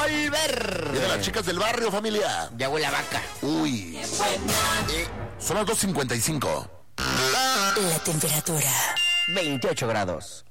volver. Y de las chicas del barrio, familia. Ya huele a vaca. Uy. Son las 2:55. La temperatura. 28 grados.